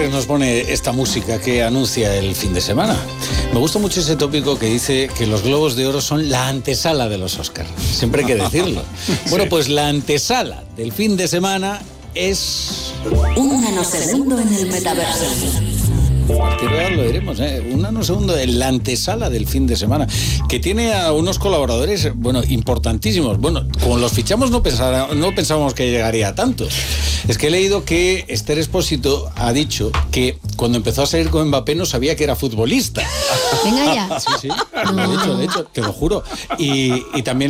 crees nos pone esta música que anuncia el fin de semana? Me gusta mucho ese tópico que dice que los Globos de Oro son la antesala de los Oscars. Siempre hay que decirlo. Bueno, pues la antesala del fin de semana es... Un nanosegundo en el metaverso. Ahora lo diremos, un nanosegundo en la antesala del fin de semana, que tiene a unos colaboradores, bueno, importantísimos. Bueno, como los fichamos no pensábamos que llegaría a tantos. Es que he leído que Esther Expósito ha dicho que cuando empezó a salir con Mbappé no sabía que era futbolista. Venga ya. Sí, lo he dicho, te lo juro. Y también